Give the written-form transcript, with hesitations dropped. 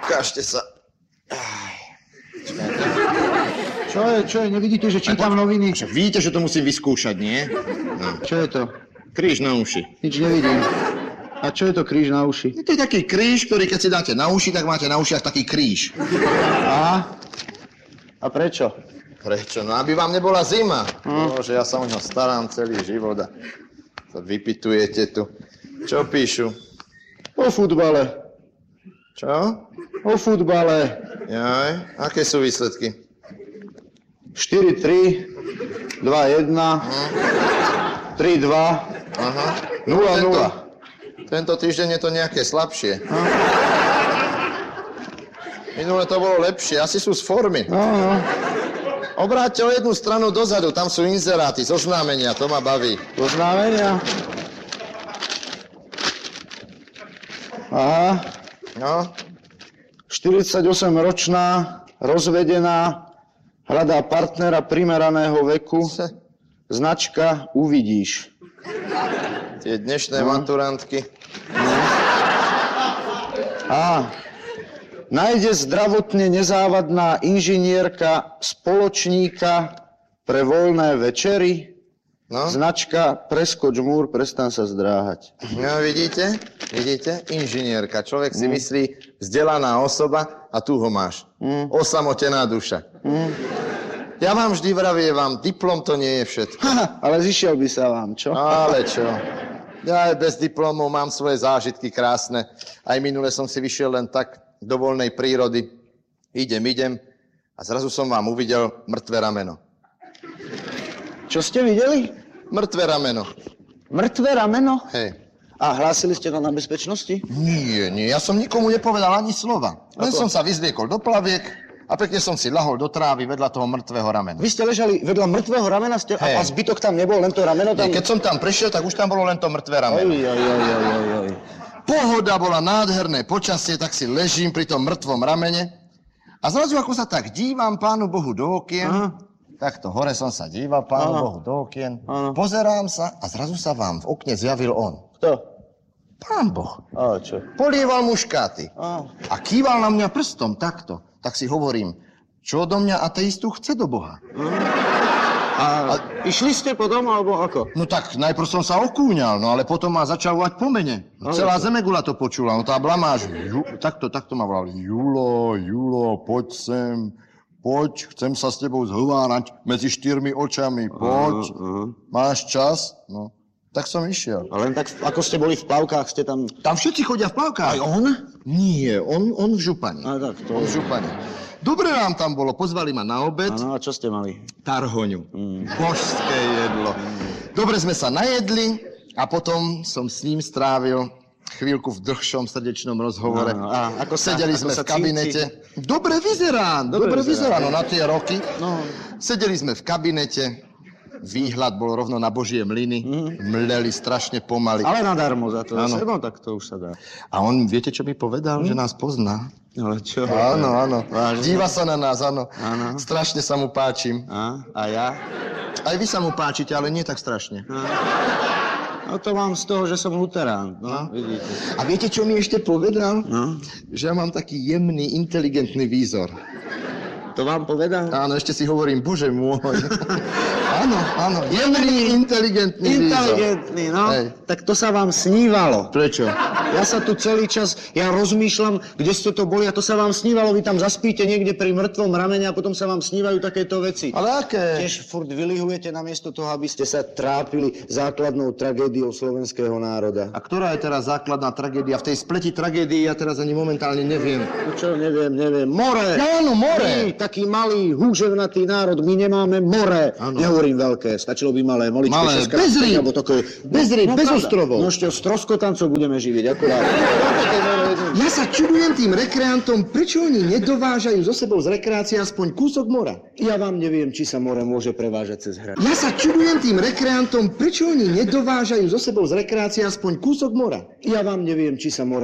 Ukážte sa. Čo je? Nevidíte, že čítam noviny? Však vidíte, že to musím vyskúšať, nie? No. Čo je to? Kríž na uši. Nič nevidím. A čo je to kríž na uši? To je taký kríž, ktorý keď si dáte na uši, tak máte na ušiach taký kríž. A prečo? Prečo? No aby vám nebola zima. Bože, ja sa o ňo starám celý život a sa vypitujete tu. Čo píšu? O futbale. Čo? O futbale. Jaj, aké sú výsledky? 4-3, 2-1, 3-2, Aha. 0-0. Tento týždeň je to nejaké slabšie. Minule to bolo lepšie, asi sú z formy. No. Obráťte o jednu stranu dozadu, tam sú inzeráty, zoznámenia, to ma baví. Oznámenia. Aha. No, 48-ročná, rozvedená, hľadá partnera primeraného veku. Značka Uvidíš. tie dnešné maturantky. Nájde zdravotne nezávadná inžinierka spoločníka pre voľné večery. No. Značka Preskoč múr, prestan sa zdráhať. No, vidíte? Inžinierka. Človek si myslí, vzdelaná osoba a tu ho máš. Osamotená duša. Ja vám vždy vravievam, diplom to nie je všetko. Ale zišiel by sa vám, čo? Ale čo? Ja aj bez diplomu mám svoje zážitky krásne. Aj minule som si vyšiel len tak do voľnej prírody. Idem a zrazu som vám uvidel mŕtve rameno. Čo ste videli? Mŕtve rameno. Mŕtve rameno? Hej. A hlásili ste to na bezpečnosti? Nie, ja som nikomu nepovedal ani slova. Len som sa vyzliekol do plaviek a pekne som si lahol do trávy vedľa toho mŕtvého ramena. Vy ste ležali vedľa mŕtvého ramena a zbytok tam nebol, len to rameno tam? Keď som tam prešiel, tak už tam bolo len to mŕtve rameno. Oj. Pohoda bola, nádherné počasie, tak si ležím pri tom mŕtvom ramene a zrazu ako sa tak dívam Pánu Bohu do okien, takto hore som sa díval Pánu Bohu do okien, pozerám sa a zrazu sa vám v okne zjavil on. Kto? Pán Boh. A čo? Polieval muškáty a kýval na mňa prstom takto. Tak si hovorím, čo do mňa ateistu chce do Boha? A išli ste potom, alebo ako? No tak, najprv som sa okúňal, no ale potom ma začal volať po mene. Celá Zemegula to počula, no tá blamáž, takto ma volal. Julo, poď sem, poď, chcem sa s tebou zhovárať medzi 4 očami, poď, máš čas? No, tak som išiel. A len tak, ako ste boli v plavkách, ste tam... Tam všetci chodia v plavkách. Aj on? Nie, on v župani. A tak, to... On v župani. Dobre nám tam bolo, pozvali ma na obed. Áno, a čo ste mali? Tarhoňu. Božské jedlo. Dobre sme sa najedli a potom som s ním strávil chvíľku v dlhšom srdečnom rozhovore. A ako sedeli sme v kabinete. Dobre vyzerá, no na tie roky. No. Sedeli sme v kabinete. Výhľad bol rovno na Božie mlyny. Mleli strašne pomaly. Ale nadarmo za to. Áno. Tak to už sa dá. A on, viete, čo mi povedal? Že nás pozná. Ale čo? Áno. Vážne? Díva sa na nás, áno. Strašne sa mu páčim. A ja? Aj vy sa mu páčite, ale nie tak strašne. No to mám z toho, že som luterán, vidíte. A viete, čo mi ešte povedal? Že ja mám taký jemný, inteligentný výzor. To vám povedal? Áno, ešte si hovorím, Bože môj. Áno, jemný, inteligentný výzor. Inteligentný, no. Hej. Tak to sa vám snívalo. Prečo? Ja sa tu celý čas, ja rozmýšľam, kde ste to boli a to sa vám snívalo. Vy tam zaspíte niekde pri mŕtvom ramene a potom sa vám snívajú takéto veci. Ale aké? Tiež furt vylihujete namiesto toho, aby ste sa trápili základnou tragédiou slovenského národa. A ktorá je teraz základná tragédia? V tej spleti tragédií ja teraz ani momentálne neviem. Čo neviem. More! Áno, more! Taký malý, húževnatý národ, my nemáme more. Nehovorím veľké, stačilo by malé, maličké, malé, bez rýb, bez ostrovov. No ešte stroskotancov budeme živiť, akurát. Ja sa čudujem tým rekreantom, prečo oni nedovážajú so sebou z rekreácie aspoň kúsok mora. Ja vám neviem, či sa more môže prevážať cez hranice. Ja sa čudujem tým rekreantom, prečo oni nedovážajú so sebou z rekreácie aspoň kúsok mora. Ja vám neviem, či sa more